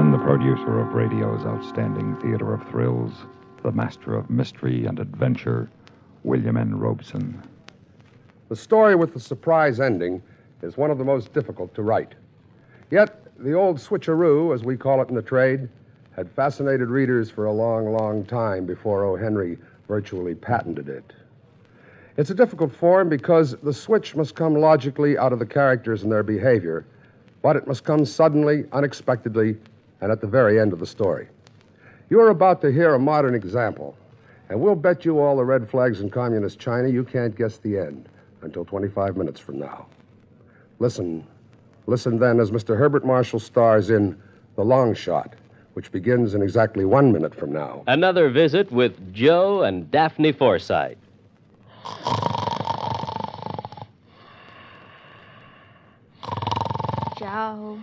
And the producer of radio's outstanding theater of thrills, the master of mystery and adventure, William N. Robeson. The story with the surprise ending is one of the most difficult to write. Yet, the old switcheroo, as we call it in the trade, had fascinated readers for a long, long time before O. Henry virtually patented it. It's a difficult form because the switch must come logically out of the characters and their behavior, but it must come suddenly, unexpectedly, and at the very end of the story. You're about to hear a modern example, and we'll bet you all the red flags in communist China you can't guess the end until 25 minutes from now. Listen then as Mr. Herbert Marshall stars in The Long Shot, which begins in exactly 1 minute from now. Another visit with Joe and Daphne Forsythe. Joe.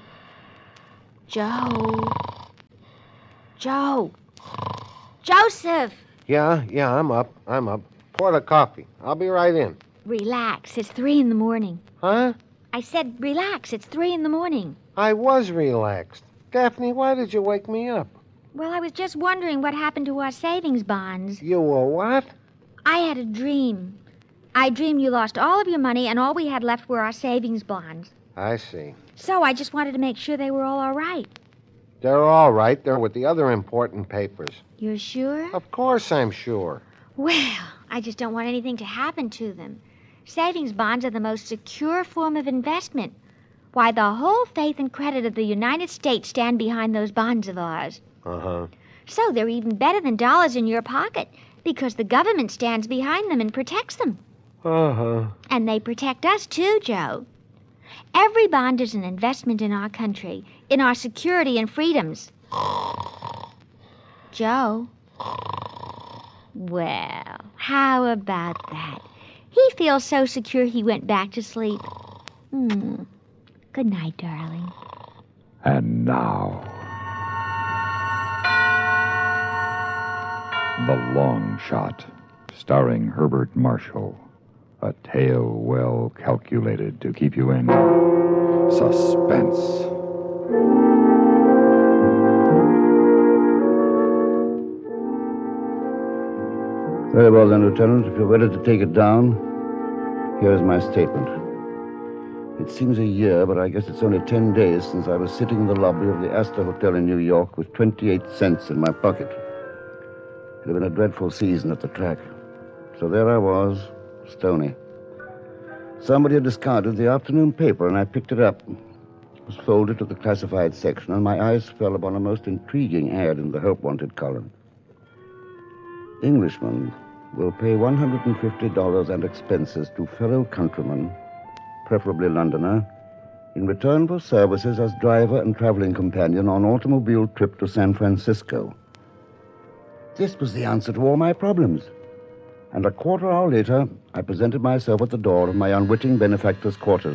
Joe. Joseph! Yeah, I'm up. Pour the coffee. I'll be right in. Relax. It's 3 in the morning. Huh? I said relax. It's 3 in the morning. I was relaxed. Daphne, why did you wake me up? Well, I was just wondering what happened to our savings bonds. You were what? I had a dream. I dreamed you lost all of your money and all we had left were our savings bonds. I see. So I just wanted to make sure they were all right. They're all right. They're with the other important papers. You're sure? Of course I'm sure. Well, I just don't want anything to happen to them. Savings bonds are the most secure form of investment. Why, the whole faith and credit of the United States stand behind those bonds of ours. Uh-huh. So they're even better than dollars in your pocket because the government stands behind them and protects them. Uh-huh. And they protect us too, Joe. Every bond is an investment in our country, in our security and freedoms. Joe? Well, how about that? He feels so secure he went back to sleep. Good night, darling. And now, The Long Shot, starring Herbert Marshall. A tale well calculated to keep you in suspense. Very well then, Lieutenant. If you're ready to take it down, here is my statement. It seems a year, but I guess it's only 10 days since I was sitting in the lobby of the Astor Hotel in New York with 28 cents in my pocket. It had been a dreadful season at the track. So there I was, stony. Somebody had discarded the afternoon paper, and I picked it up. It was folded to the classified section, and my eyes fell upon a most intriguing ad in the Help Wanted column. Englishman will pay $150 and expenses to fellow countryman, preferably Londoner, in return for services as driver and traveling companion on automobile trip to San Francisco. This was the answer to all my problems. And a quarter hour later, I presented myself at the door of my unwitting benefactor's quarters.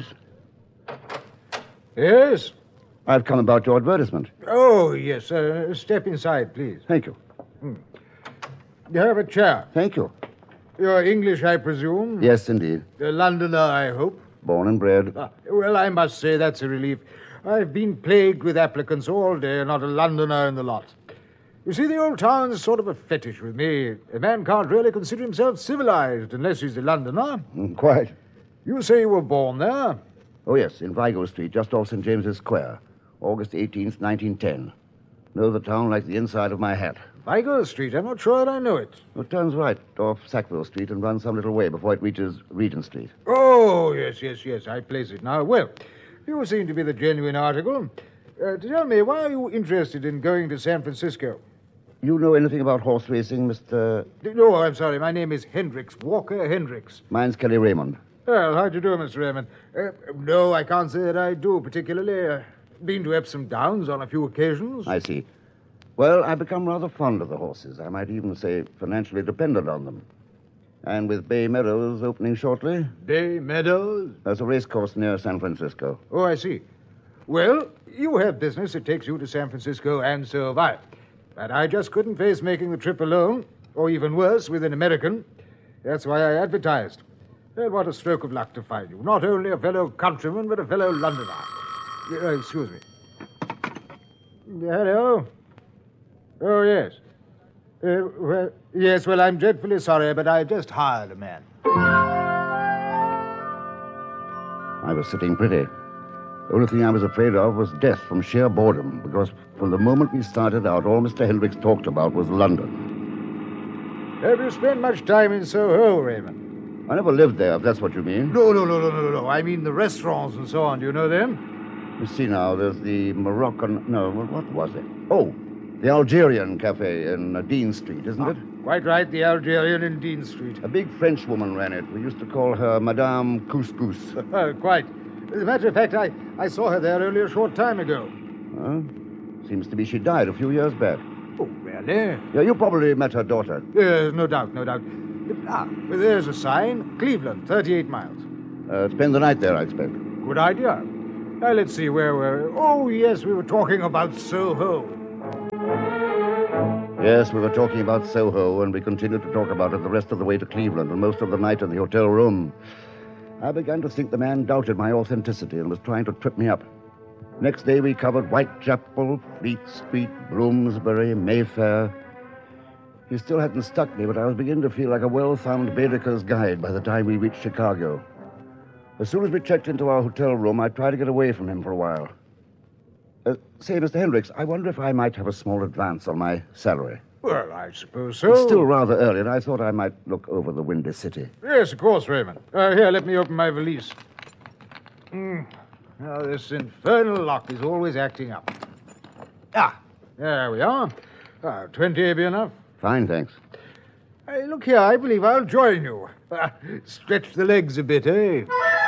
Yes? I've come about your advertisement. Oh, yes. Step inside, please. Thank you. You have a chair. Thank you. You're English, I presume? Yes, indeed. A Londoner, I hope? Born and bred. Well, I must say that's a relief. I've been plagued with applicants all day, not a Londoner in the lot. You see, the old town's sort of a fetish with me. A man can't really consider himself civilized unless he's a Londoner. Quite. You say you were born there? Oh, yes, in Vigo Street, just off St. James's Square, August 18th, 1910. Know the town like the inside of my hat. Vigo Street? I'm not sure I know it. It turns right off Sackville Street and runs some little way before it reaches Regent Street. Oh, yes. I place it now. Well, you seem to be the genuine article. Tell me, why are you interested in going to San Francisco? You know anything about horse racing, Mr... No, I'm sorry. My name is Hendricks, Walker Hendricks. Mine's Kelly Raymond. Well, how do you do, Mr. Raymond? No, I can't say that I do particularly. Been to Epsom Downs on a few occasions. I see. Well, I've become rather fond of the horses. I might even say financially dependent on them. And with Bay Meadows opening shortly... Bay Meadows? There's a race course near San Francisco. Oh, I see. Well, you have business that takes you to San Francisco, and so have I. But I just couldn't face making the trip alone, or even worse, with an American. That's why I advertised. And what a stroke of luck to find you. Not only a fellow countryman, but a fellow Londoner. Excuse me. Hello? Oh, yes. Well, I'm dreadfully sorry, but I just hired a man. I was sitting pretty. The only thing I was afraid of was death from sheer boredom, because from the moment we started out, all Mr. Hendricks talked about was London. Have you spent much time in Soho, Raymond? I never lived there, if that's what you mean. No. I mean the restaurants and so on. Do you know them? You see now, there's the Moroccan... No, what was it? Oh, the Algerian Cafe in Dean Street, isn't it? Quite right, the Algerian in Dean Street. A big French woman ran it. We used to call her Madame Couscous. Quite. As a matter of fact, I saw her there only a short time ago. Huh? Seems to be she died a few years back. Oh, really? Yeah, you probably met her daughter. Yes, no doubt. Well, there's a sign. Cleveland, 38 miles. Spend the night there, I expect. Good idea. Let's see, where were we? Oh, yes, we were talking about Soho. Yes, we were talking about Soho, and we continued to talk about it the rest of the way to Cleveland and most of the night in the hotel room. I began to think the man doubted my authenticity and was trying to trip me up. Next day, we covered Whitechapel, Fleet Street, Bloomsbury, Mayfair. He still hadn't stuck me, but I was beginning to feel like a well-thumbed Baedeker's guide by the time we reached Chicago. As soon as we checked into our hotel room, I tried to get away from him for a while. Say, Mr. Hendricks, I wonder if I might have a small advance on my salary. Well, I suppose so. It's still rather early, and I thought I might look over the windy city. Yes, of course, Raymond. Here, let me open my valise. Now, this infernal lock is always acting up. There we are. 20 be enough? Fine, thanks. Look here, I believe I'll join you. Stretch the legs a bit, eh?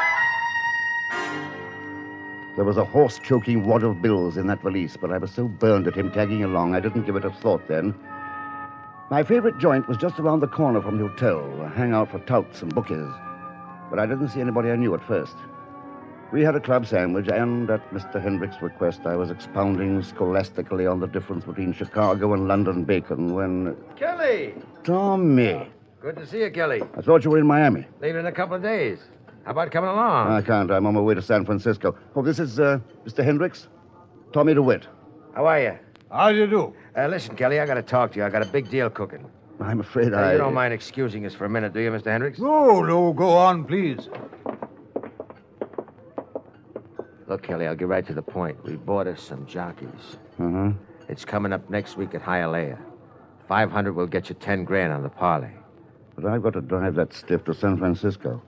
There was a horse-choking wad of bills in that valise, but I was so burned at him tagging along, I didn't give it a thought then. My favorite joint was just around the corner from the hotel, a hangout for touts and bookies. But I didn't see anybody I knew at first. We had a club sandwich, and at Mr. Hendricks' request, I was expounding scholastically on the difference between Chicago and London bacon when... Kelly! Tommy! Good to see you, Kelly. I thought you were in Miami. Leaving in a couple of days. How about coming along? I can't. I'm on my way to San Francisco. Oh, this is Mr. Hendricks? Tommy DeWitt. How are you? How do you do? Listen, Kelly, I got to talk to you. I got a big deal cooking. I'm afraid You don't mind excusing us for a minute, do you, Mr. Hendricks? No, go on, please. Look, Kelly, I'll get right to the point. We bought us some jockeys. Uh-huh. It's coming up next week at Hialeah. 500 will get you 10 grand on the parlay. But I've got to drive that stiff to San Francisco.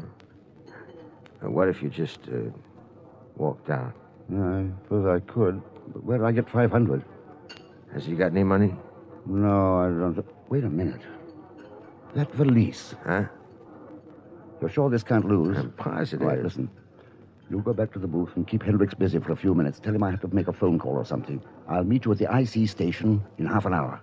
What if you just walk down? Yeah, I suppose I could. But where do I get 500? Has he got any money? No, I don't. Wait a minute. That valise. Huh? You're sure this can't lose? I'm positive. All right, listen. You go back to the booth and keep Hendricks busy for a few minutes. Tell him I have to make a phone call or something. I'll meet you at the IC station in half an hour.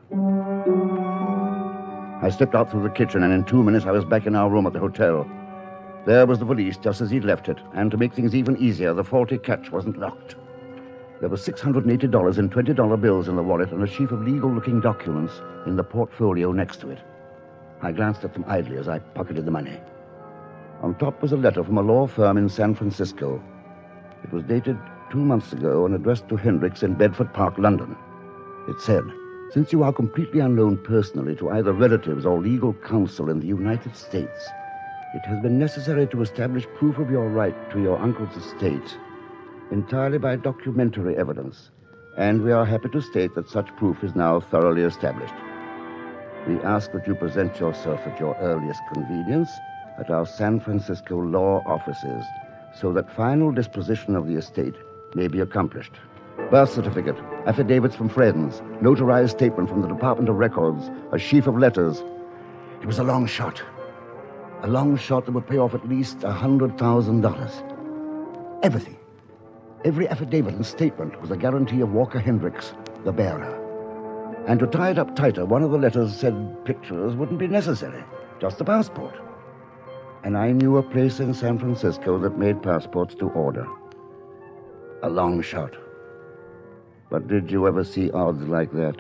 I stepped out through the kitchen, and in 2 minutes I was back in our room at the hotel. There was the valise, just as he'd left it. And to make things even easier, the faulty catch wasn't locked. There was $680 in $20 bills in the wallet and a sheaf of legal-looking documents in the portfolio next to it. I glanced at them idly as I pocketed the money. On top was a letter from a law firm in San Francisco. It was dated 2 months ago and addressed to Hendricks in Bedford Park, London. It said, "Since you are completely unknown personally to either relatives or legal counsel in the United States, it has been necessary to establish proof of your right to your uncle's estate entirely by documentary evidence, and we are happy to state that such proof is now thoroughly established. We ask that you present yourself at your earliest convenience at our San Francisco law offices so that final disposition of the estate may be accomplished. Birth certificate, affidavits from friends, notarized statement from the Department of Records, a sheaf of letters." It was a long shot. A long shot that would pay off at least $100,000. Everything. Every affidavit and statement was a guarantee of Walker Hendricks, the bearer. And to tie it up tighter, one of the letters said pictures wouldn't be necessary, just a passport. And I knew a place in San Francisco that made passports to order. A long shot. But did you ever see odds like that?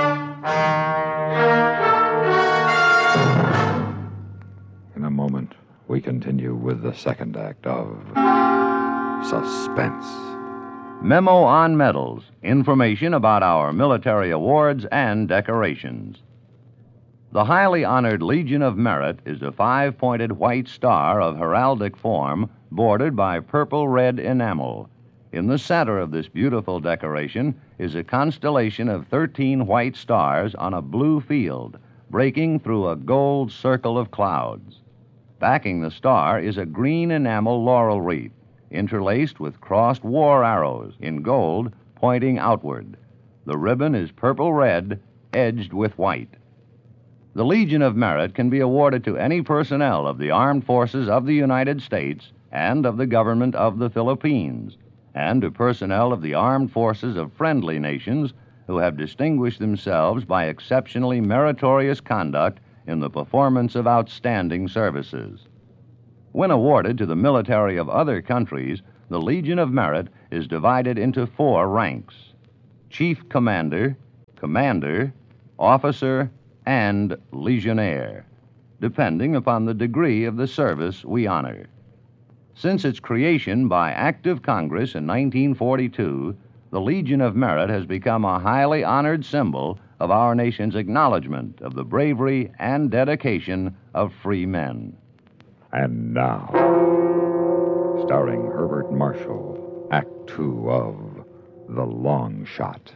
In a moment, we continue with the second act of Suspense. Memo on Medals, information about our military awards and decorations. The highly honored Legion of Merit is a 5-pointed white star of heraldic form bordered by purple-red enamel. In the center of this beautiful decoration is a constellation of 13 white stars on a blue field, breaking through a gold circle of clouds. Backing the star is a green enamel laurel wreath, interlaced with crossed war arrows in gold pointing outward. The ribbon is purple-red, edged with white. The Legion of Merit can be awarded to any personnel of the Armed Forces of the United States and of the government of the Philippines, and to personnel of the armed forces of friendly nations who have distinguished themselves by exceptionally meritorious conduct in the performance of outstanding services. When awarded to the military of other countries, the Legion of Merit is divided into 4 ranks: Chief Commander, Commander, Officer, and Legionnaire, depending upon the degree of the service we honor. Since its creation by Act of Congress in 1942, the Legion of Merit has become a highly honored symbol of our nation's acknowledgement of the bravery and dedication of free men. And now, starring Herbert Marshall, Act 2 of The Long Shot.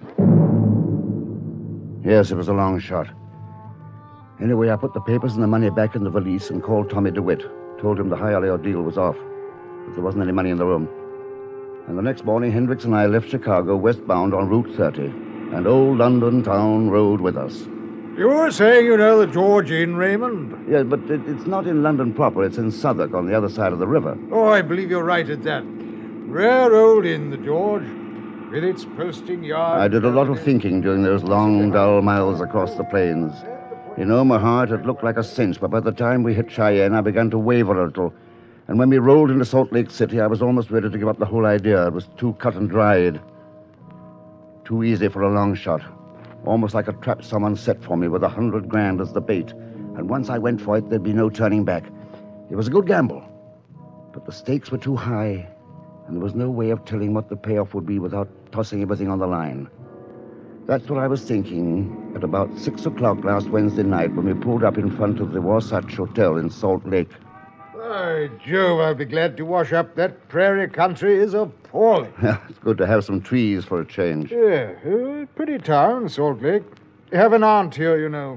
Yes, it was a long shot. Anyway, I put the papers and the money back in the valise and called Tommy DeWitt. Told him the Hialeah deal was off, but there wasn't any money in the room. And the next morning, Hendricks and I left Chicago westbound on Route 30, and old London town rode with us. You were saying you know the George Inn, Raymond? Yes, but it's not in London proper. It's in Southwark on the other side of the river. Oh, I believe you're right at that. Rare old inn, the George, with its posting yard. I did a lot of thinking during those long, dull miles across the plains. You know, my heart had looked like a cinch, but by the time we hit Cheyenne, I began to waver a little. And when we rolled into Salt Lake City, I was almost ready to give up the whole idea. It was too cut and dried. Too easy for a long shot. Almost like a trap someone set for me with $100 grand as the bait. And once I went for it, there'd be no turning back. It was a good gamble. But the stakes were too high, and there was no way of telling what the payoff would be without tossing everything on the line. That's what I was thinking at about 6 o'clock last Wednesday night when we pulled up in front of the Wasatch Hotel in Salt Lake. By Jove, I'll be glad to wash up. That prairie country is appalling. It's good to have some trees for a change. Yeah, pretty town, Salt Lake. I have an aunt here, you know.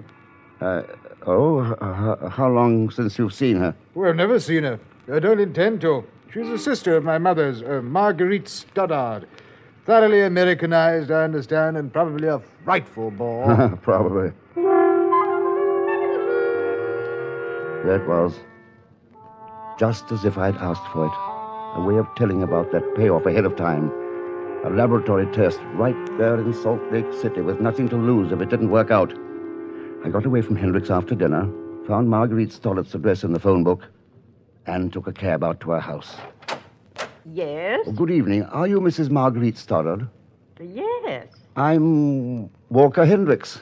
How long since you've seen her? Well, I've never seen her. I don't intend to. She's a sister of my mother's, Marguerite Stoddard. Thoroughly Americanized, I understand, and probably a frightful bore. Probably. That was just as if I'd asked for it. A way of telling about that payoff ahead of time. A laboratory test right there in Salt Lake City with nothing to lose if it didn't work out. I got away from Hendricks after dinner, found Marguerite Stollart's address in the phone book, and took a cab out to her house. Yes? Oh, good evening. Are you Mrs. Marguerite Stoddard? Yes. I'm Walker Hendricks.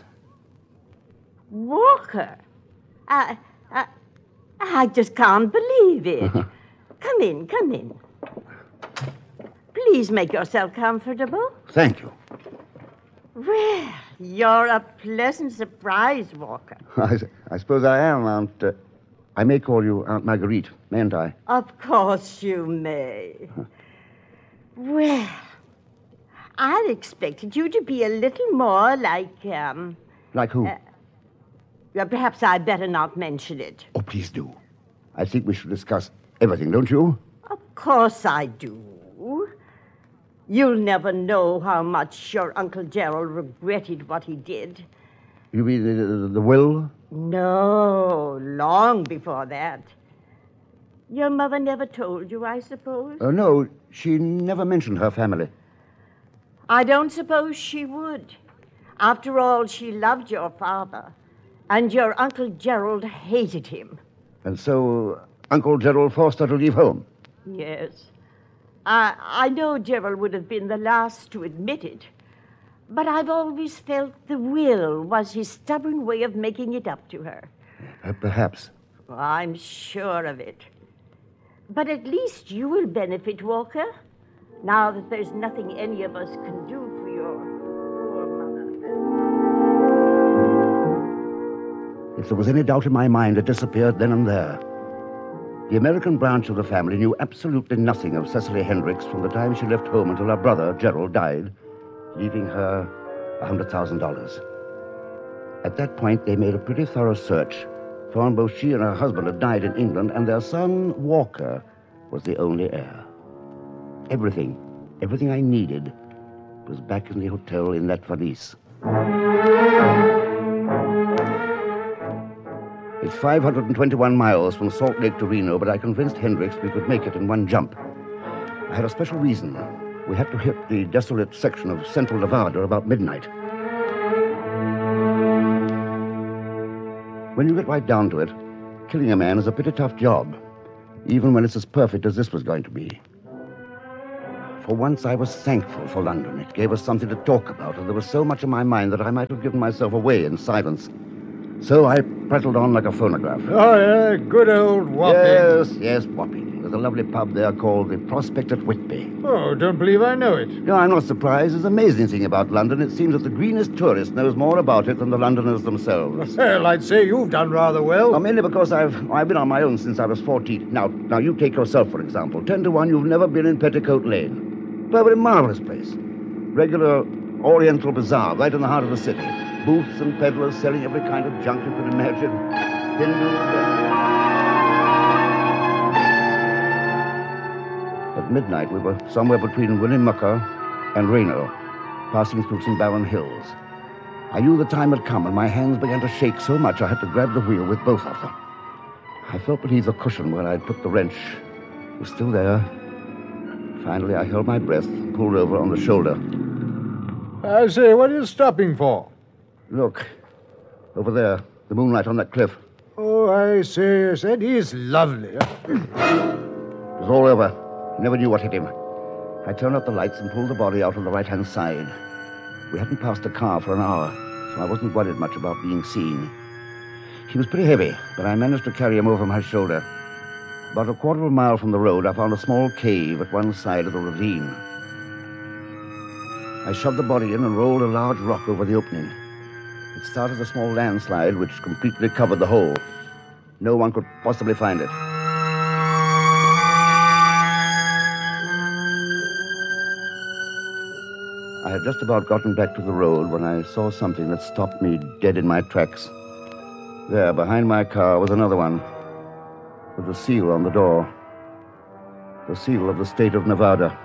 Walker? I just can't believe it. Come in. Please make yourself comfortable. Thank you. Well, you're a pleasant surprise, Walker. I suppose I am, Aunt. I may call you Aunt Marguerite, mayn't I? Of course you may. Well, I expected you to be a little more like, Like who? Well, perhaps I'd better not mention it. Oh, please do. I think we should discuss everything, don't you? Of course I do. You'll never know how much your Uncle Gerald regretted what he did. You mean the will? No, long before that. Your mother never told you, I suppose? No, she never mentioned her family. I don't suppose she would. After all, she loved your father, and your Uncle Gerald hated him. And so Uncle Gerald forced her to leave home? Yes. I know Gerald would have been the last to admit it, but I've always felt the will was his stubborn way of making it up to her. Perhaps. I'm sure of it. But at least you will benefit, Walker. now that there's nothing any of us can do for your poor mother. If there was any doubt in my mind, it disappeared then and there. The American branch of the family knew absolutely nothing of Cecily Hendricks from the time she left home until her brother, Gerald, died, leaving her $100,000. At that point, they made a pretty thorough search, found both she and her husband had died in England, and their son, Walker, was the only heir. Everything I needed was back in the hotel in that valise. It's 521 miles from Salt Lake to Reno, but I convinced Hendricks we could make it in one jump. I had a special reason. We had to hit the desolate section of central Nevada about midnight. When you get right down to it, killing a man is a pretty tough job, even when it's as perfect as this was going to be. For once, I was thankful for London. It gave us something to talk about, and there was so much in my mind that I might have given myself away in silence. So I prattled on like a phonograph. Oh, yeah, good old Wapping. Yes, Wapping. There's a lovely pub there called the Prospect at Whitby. Oh, don't believe I know it. No, I'm not surprised. There's an amazing thing about London. It seems that the greenest tourist knows more about it than the Londoners themselves. Well, I'd say you've done rather well. Well, mainly because I've been on my own since I was 14. Now, you take yourself, for example. 10 to 1, you've never been in Petticoat Lane. Perfectly marvelous place. Regular Oriental bazaar right in the heart of the city. Booths and peddlers selling every kind of junk you could imagine. At midnight, we were somewhere between Winnemucca and Reno, passing through some barren hills. I knew the time had come, and my hands began to shake so much I had to grab the wheel with both of them. I felt beneath the cushion where I'd put the wrench. It was still there. Finally, I held my breath and pulled over on the shoulder. I say, what are you stopping for? Look, over there, the moonlight on that cliff. Oh, I say, yes, that is lovely. It was all over. I never knew what hit him. I turned out the lights and pulled the body out on the right-hand side. We hadn't passed a car for an hour, so I wasn't worried much about being seen. He was pretty heavy, but I managed to carry him over my shoulder. About a quarter of a mile from the road, I found a small cave at one side of the ravine. I shoved the body in and rolled a large rock over the opening. It started a small landslide which completely covered the hole. No one could possibly find it. I had just about gotten back to the road when I saw something that stopped me dead in my tracks. There, behind my car, was another one, with a seal on the door. The seal of the state of Nevada.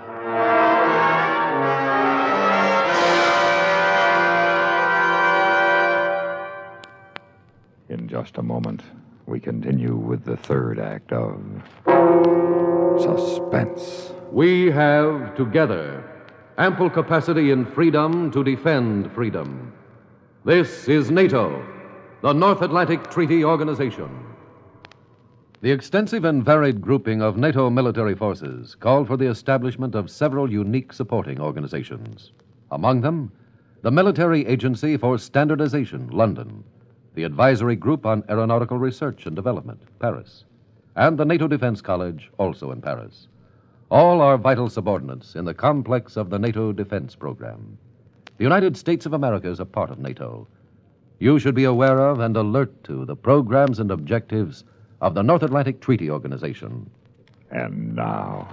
In just a moment, we continue with the third act of Suspense. We have, together, ample capacity and freedom to defend freedom. This is NATO, the North Atlantic Treaty Organization. The extensive and varied grouping of NATO military forces called for the establishment of several unique supporting organizations. Among them, the Military Agency for Standardization, London, the Advisory Group on Aeronautical Research and Development, Paris, and the NATO Defense College, also in Paris. All are vital subordinates in the complex of the NATO defense program. The United States of America is a part of NATO. You should be aware of and alert to the programs and objectives of the North Atlantic Treaty Organization. And now,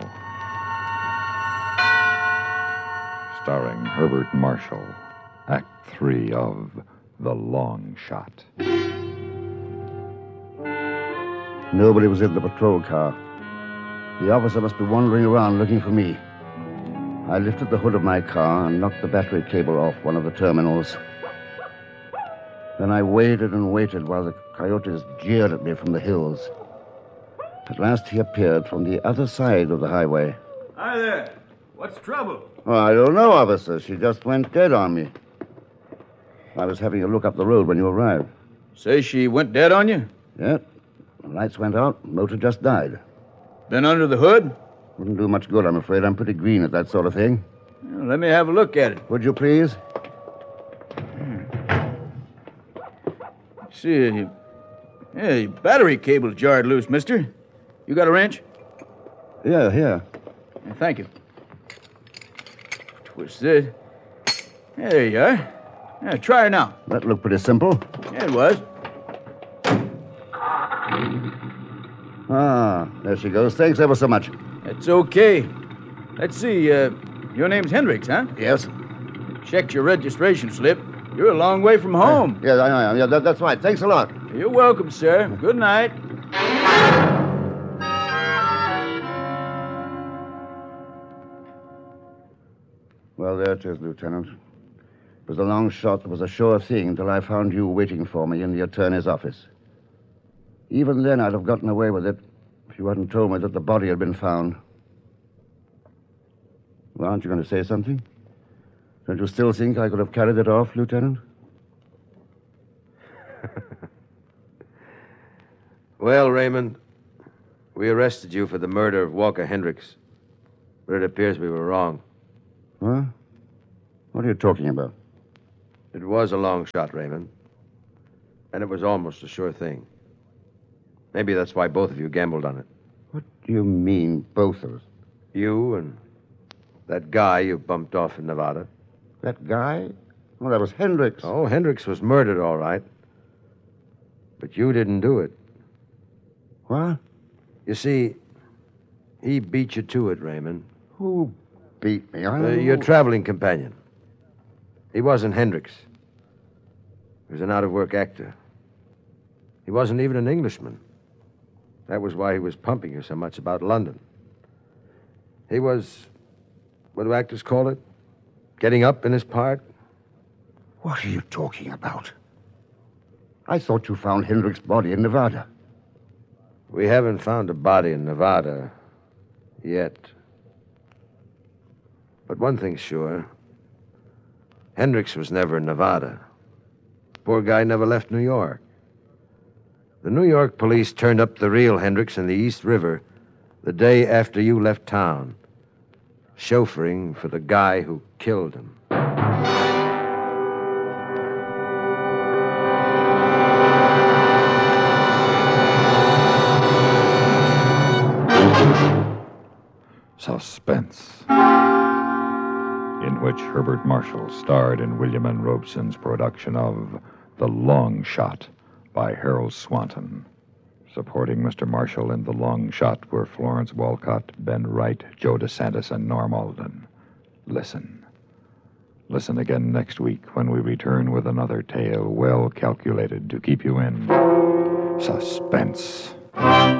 starring Herbert Marshall, Act 3 of The Long Shot. Nobody was in the patrol car. The officer must be wandering around looking for me. I lifted the hood of my car and knocked the battery cable off one of the terminals. Then I waited and waited while the coyotes jeered at me from the hills. At last he appeared from the other side of the highway. Hi there. What's trouble? Oh, I don't know, officer. She just went dead on me. I was having a look up the road when you arrived. Say she went dead on you? Yeah. The lights went out. Motor just died. Been under the hood? Wouldn't do much good, I'm afraid. I'm pretty green at that sort of thing. Well, let me have a look at it. Would you please? See, your battery cable's jarred loose, mister. You got a wrench? Yeah, here. Thank you. was this. There you are. Yeah, try her now. That looked pretty simple. Yeah, it was. Ah, there she goes. Thanks ever so much. That's okay. Let's see, your name's Hendricks, huh? Yes? Checked your registration slip. You're a long way from home. Yes, I am. Yeah, that's right. Thanks a lot. You're welcome, sir. Good night. Well, there it is, Lieutenant. It was a long shot that was a sure thing until I found you waiting for me in the attorney's office. Even then, I'd have gotten away with it if you hadn't told me that the body had been found. Well, aren't you going to say something? Don't you still think I could have carried it off, Lieutenant? Well, Raymond, we arrested you for the murder of Walker Hendricks, but it appears we were wrong. Huh? What are you talking about? It was a long shot, Raymond, and it was almost a sure thing. Maybe that's why both of you gambled on it. What do you mean, both of us? You and that guy you bumped off in Nevada. That guy? Well, that was Hendricks. Oh, Hendricks was murdered, all right. But you didn't do it. What? You see, he beat you to it, Raymond. Who beat me? I don't know. Your traveling companion. He wasn't Hendricks. He was an out-of-work actor. He wasn't even an Englishman. That was why he was pumping you so much about London. He was, what do actors call it? Getting up in his part? What are you talking about? I thought you found Hendricks' body in Nevada. We haven't found a body in Nevada yet. But one thing's sure. Hendricks was never in Nevada. Poor guy never left New York. The New York police turned up the real Hendricks in the East River the day after you left town, chauffeuring for the guy who killed him. Suspense, in which Herbert Marshall starred in William N. Robeson's production of The Long Shot by Harold Swanton. Supporting Mr. Marshall in The Long Shot were Florence Walcott, Ben Wright, Joe DeSantis, and Norm Alden. Listen. Listen again next week when we return with another tale well calculated to keep you in suspense.